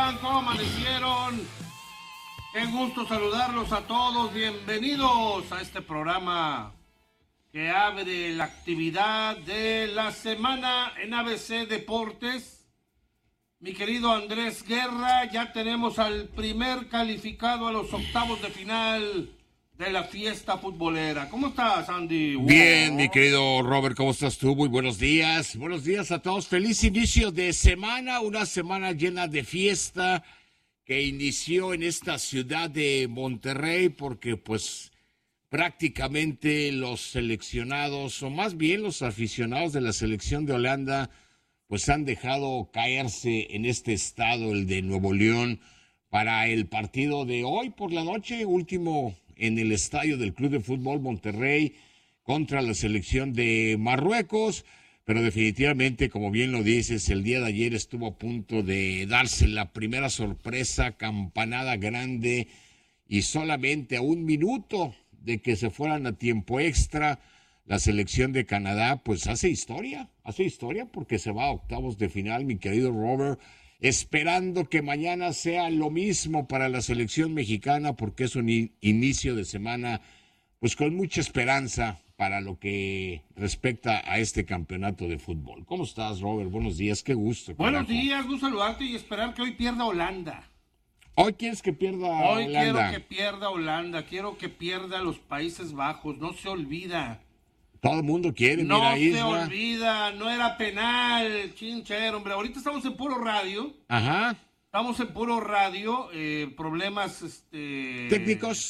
están? ¿Cómo amanecieron? Qué gusto saludarlos a todos. Bienvenidos a este programa que abre la actividad de la semana en ABC Deportes. Mi querido Andrés Guerra, ya tenemos al primer calificado a los octavos de final de la fiesta futbolera. ¿Cómo estás, Andy? Bien, mi querido Robert, ¿cómo estás tú? Muy buenos días. Buenos días a todos. Feliz inicio de semana, una semana llena de fiesta que inició en esta ciudad de Monterrey porque pues prácticamente los seleccionados, o más bien los aficionados de la selección de Holanda, pues han dejado caerse en este estado, el de Nuevo León, para el partido de hoy por la noche, último en el estadio del Club de Fútbol Monterrey contra la selección de Marruecos, pero definitivamente, como bien lo dices, el día de ayer estuvo a punto de darse la primera sorpresa, campanada grande, y solamente a un minuto de que se fueran a tiempo extra, la selección de Canadá pues hace historia porque se va a octavos de final, mi querido Robert, esperando que mañana sea lo mismo para la selección mexicana porque es un inicio de semana pues con mucha esperanza para lo que respecta a este campeonato de fútbol. ¿Cómo estás, Robert? Buenos días, qué gusto. Buenos días, gusto saludarte y esperar que hoy pierda Holanda. ¿Hoy quieres que pierda Holanda? Hoy quiero que pierda Holanda, quiero que pierda los Países Bajos, no se olvida. Todo el mundo quiere, no mira, se Isla. olvida, no era penal, chinchero, hombre. Ahorita estamos en puro radio. Ajá. Estamos en puro radio, problemas Técnicos.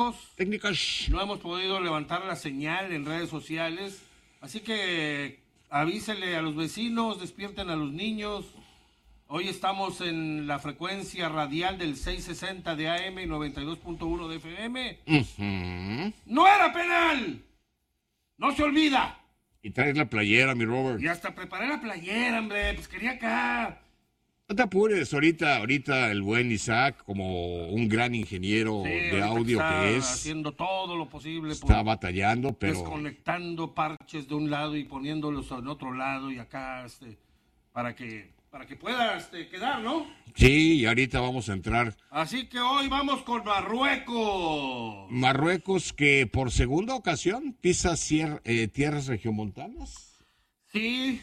No hemos podido levantar la señal en redes sociales. Así que avísele a los vecinos, despierten a los niños. Hoy estamos en la frecuencia radial del 660 de AM y 92.1 de FM. Uh-huh. ¡No era penal! ¡No se olvida! Y traes la playera, mi Robert. Y hasta preparé la playera, hombre. Pues quería acá. No te apures, ahorita el buen Isaac, como un gran ingeniero de audio que es, haciendo todo lo posible. Está batallando, pero desconectando parches de un lado y poniéndolos en otro lado y acá, para que pueda quedar, ¿no? Sí, y ahorita vamos a entrar. Así que hoy vamos con Marruecos. Marruecos que por segunda ocasión pisa tierras regiomontanas. Sí.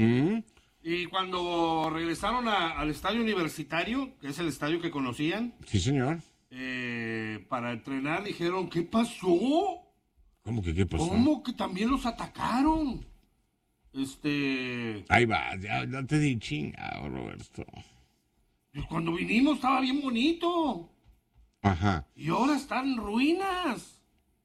Y cuando regresaron al estadio universitario, que es el estadio que conocían. Sí, señor. Para entrenar dijeron, ¿qué pasó? ¿Cómo que qué pasó? ¿Cómo que también los atacaron? Ahí va, ya no te di chingado, Roberto. Pues cuando vinimos estaba bien bonito. Ajá. Y ahora están en ruinas.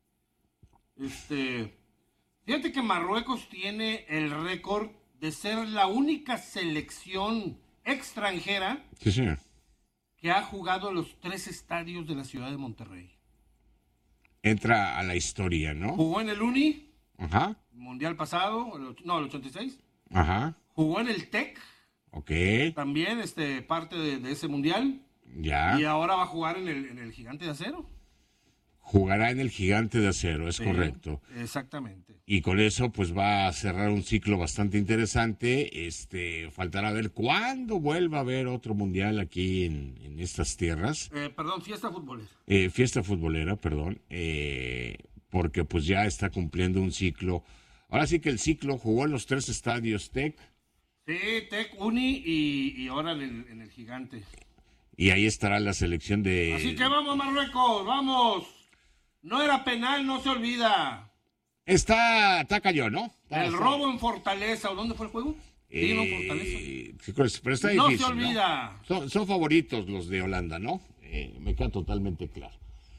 Fíjate que Marruecos tiene el récord de ser la única selección extranjera, sí, señor, que ha jugado en los 3 estadios de la ciudad de Monterrey. Entra a la historia, ¿no? Jugó en el Uni. Ajá. Mundial pasado, el 86. Ajá. Jugó en el TEC. Ok. También parte de ese mundial. Ya. Y ahora va a jugar en el Gigante de Acero. Jugará en el Gigante de Acero, es correcto. Exactamente. Y con eso pues va a cerrar un ciclo bastante interesante. Faltará ver cuándo vuelva a haber otro mundial aquí en estas tierras. Fiesta futbolera. Fiesta futbolera, perdón. Porque pues ya está cumpliendo un ciclo. Ahora sí que el ciclo jugó en los 3 estadios TEC. Sí, TEC, Uni y ahora en el Gigante. Y ahí estará la selección de... Así que vamos, Marruecos, vamos. No era penal, no se olvida. Está cayó, ¿no? El robo en Fortaleza. ¿O dónde fue el juego? Sí, no, Fortaleza. Pero está no difícil, se olvida. ¿no? Son favoritos los de Holanda, ¿no? Me queda totalmente claro.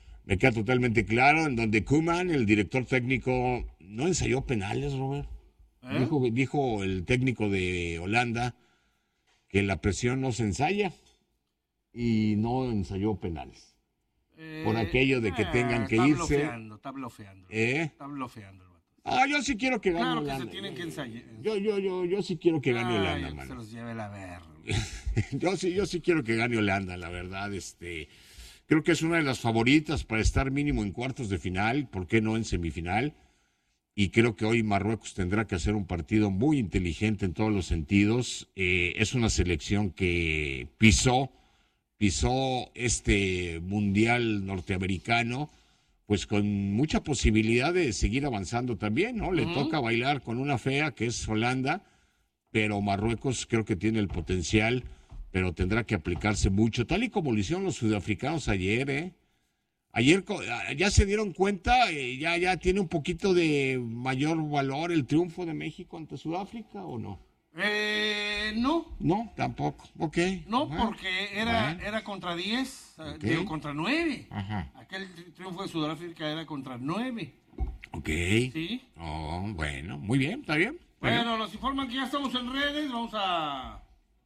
En donde Koeman, el director técnico, no ensayó penales, Robert. Dijo el técnico de Holanda que la presión no se ensaya y no ensayó penales. Por aquello de que tengan que irse. Está blofeando. Está blofeando el vato. Yo sí quiero que gane Holanda. Claro que se tienen que ensayar. Yo sí quiero que gane Holanda, mano. Se los lleve la verga. yo sí quiero que gane Holanda, la verdad. Creo que es una de las favoritas para estar mínimo en cuartos de final, ¿por qué no en semifinal? Y creo que hoy Marruecos tendrá que hacer un partido muy inteligente en todos los sentidos. Es una selección que pisó pisó este mundial norteamericano, pues con mucha posibilidad de seguir avanzando también, ¿no? Le toca bailar con una fea que es Holanda, pero Marruecos creo que tiene el potencial, pero tendrá que aplicarse mucho, tal y como lo hicieron los sudafricanos ayer, ¿eh? Ayer ya se dieron cuenta, ya tiene un poquito de mayor valor el triunfo de México ante Sudáfrica, ¿o no? No. No, tampoco. Ok. No, porque era contra 10, digo, contra 9. Ajá. Aquel triunfo de Sudáfrica era contra 9. Ok. Sí. Oh, bueno, muy bien, está bien. Bueno, nos informan que ya estamos en redes, vamos a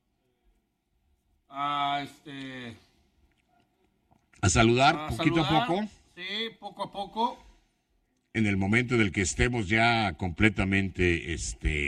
saludar poquito a poco. Sí, poco a poco. En el momento en el que estemos ya completamente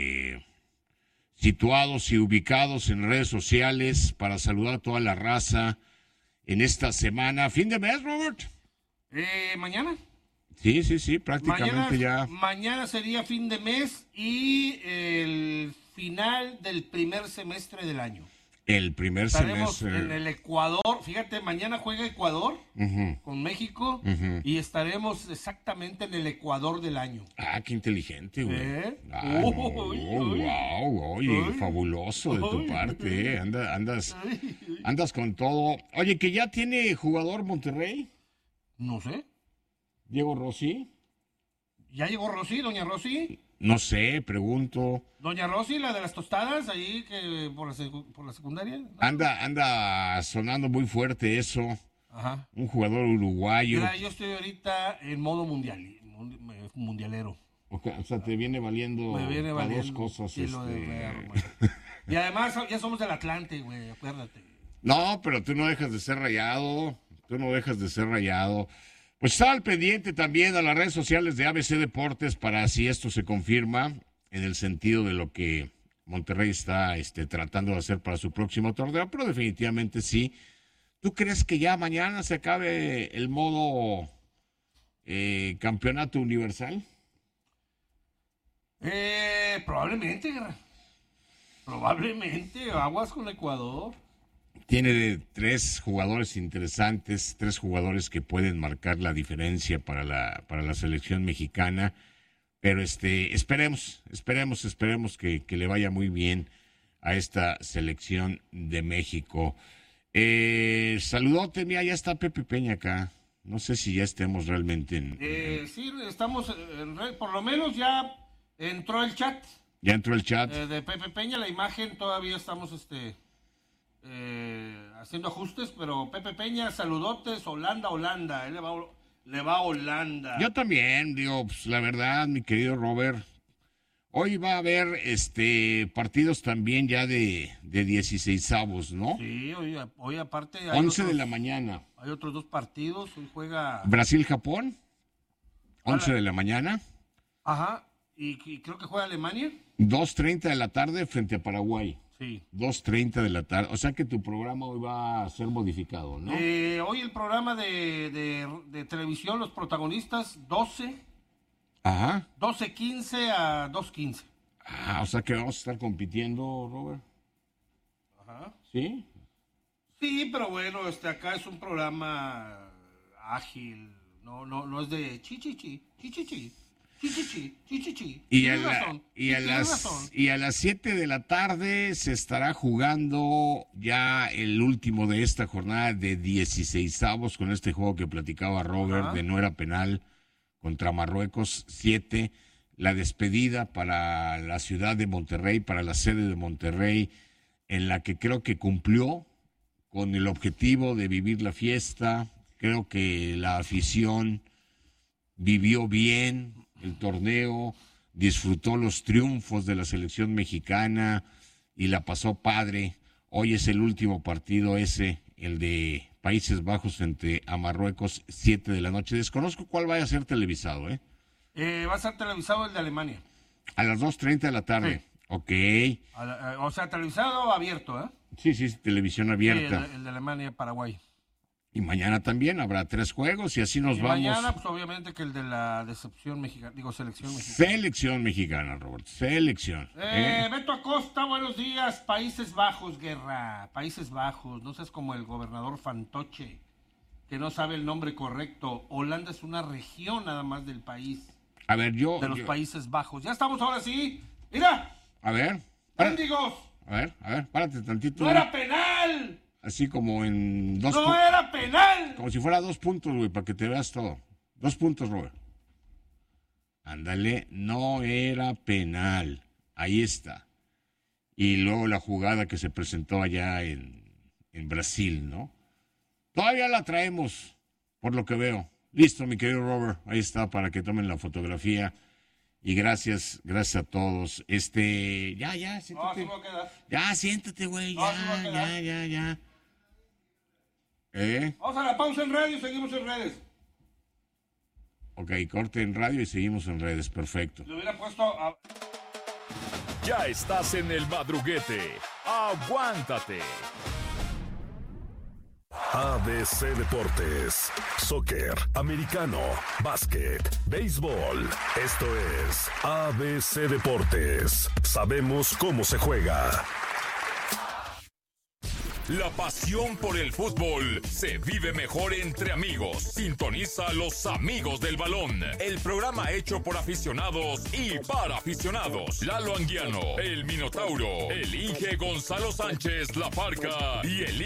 situados y ubicados en redes sociales para saludar a toda la raza en esta semana. ¿Fin de mes, Robert? ¿Mañana? Sí, prácticamente Mañana sería fin de mes y el final del primer semestre del año. El primer Estaremos semestre. en el Ecuador. Fíjate, mañana juega Ecuador con México y estaremos exactamente en el Ecuador del año. Ah, qué inteligente, güey. Uy. Oye, fabuloso de tu parte, ¿eh? Andas con todo. Oye, que ya tiene jugador Monterrey, No sé. Diego Rossi. ¿Ya llegó Rosy, doña Rosy? No sé, pregunto. Doña Rosy, la de las tostadas, ahí que por la secundaria. ¿No? Anda sonando muy fuerte eso. Ajá. Un jugador uruguayo. Mira, yo estoy ahorita en modo mundialero. O sea, te viene valiendo, Me viene valiendo dos cosas. kilo de berro, y además ya somos del Atlante, güey, acuérdate. No, pero tú no dejas de ser rayado. Pues está al pendiente también a las redes sociales de ABC Deportes para si esto se confirma en el sentido de lo que Monterrey está tratando de hacer para su próximo torneo, pero definitivamente sí. ¿Tú crees que ya mañana se acabe el modo campeonato universal? Probablemente, guerra. Probablemente, aguas con Ecuador. Tiene tres jugadores interesantes, tres jugadores que pueden marcar la diferencia para la selección mexicana, pero esperemos que le vaya muy bien a esta selección de México. Saludote, mira, ya está Pepe Peña acá. No sé si ya estemos realmente Sí, estamos en red, por lo menos ya entró el chat. Ya entró el chat. De Pepe Peña, la imagen todavía estamos haciendo ajustes, pero Pepe Peña, saludotes, Holanda, él le va a Holanda. Yo también, digo, pues, la verdad, mi querido Robert, hoy va a haber partidos también ya de 16avos, ¿no? Sí, hoy aparte hay 11 de la mañana. Hay otros dos partidos, hoy juega Brasil-Japón, 11 de la mañana. Ajá, y creo que juega Alemania. 2:30 de la tarde frente a Paraguay. Sí. 2:30 de la tarde. O sea que tu programa hoy va a ser modificado, ¿no? Hoy el programa de televisión, los protagonistas, 12. Ajá. 12:15 a 2:15. Ah, o sea que vamos a estar compitiendo, Robert. Ajá. ¿Sí? Sí, pero bueno, acá es un programa ágil. No es de chichichi. Y a las 7 de la tarde se estará jugando ya el último de esta jornada de 16avos con este juego que platicaba Robert de no era penal contra Marruecos. 7, la despedida para la ciudad de Monterrey, para la sede de Monterrey, en la que creo que cumplió con el objetivo de vivir la fiesta. Creo que la afición vivió bien el torneo, disfrutó los triunfos de la selección mexicana y la pasó padre. Hoy es el último partido el de Países Bajos frente a Marruecos, 7 de la noche. Desconozco cuál vaya a ser televisado, ¿eh? Va a ser televisado el de Alemania. A las 2:30 de la tarde. Sí. Ok. O sea, televisado abierto, ¿eh? Sí, televisión abierta. Sí, el de Alemania-Paraguay. Y mañana también habrá 3 juegos y así nos vamos. Mañana, pues obviamente que el de la selección mexicana. Selección mexicana, Robert. Selección. Beto Acosta, buenos días. Países Bajos, Guerra. Países Bajos. No seas como el gobernador Fantoche, que no sabe el nombre correcto. Holanda es una región nada más del país. A ver, de los Países Bajos. Ya estamos ahora sí. Mira. A ver. ¡Mendigos! A ver, párate tantito. ¡No era penal! Así como en 2 ¡No era penal! Como si fuera 2 puntos, güey, para que te veas todo. 2 puntos, Robert. Ándale, no era penal. Ahí está. Y luego la jugada que se presentó allá en Brasil, ¿no? Todavía la traemos, por lo que veo. Listo, mi querido Robert. Ahí está, para que tomen la fotografía. Y gracias a todos. Ya, siéntate. No, así me voy a quedar. Ya, siéntate, güey. No, Ya. Vamos a la pausa en radio y seguimos en redes. Ok, corte en radio y seguimos en redes. Perfecto. Le hubiera puesto Ya estás en el madruguete. Aguántate. ABC Deportes, soccer, americano, básquet, béisbol. Esto es ABC Deportes. Sabemos cómo se juega. La pasión por el fútbol se vive mejor entre amigos. Sintoniza a los Amigos del Balón, el programa hecho por aficionados y para aficionados. Lalo Anguiano, el Minotauro, el Inge Gonzalo Sánchez La Parca y el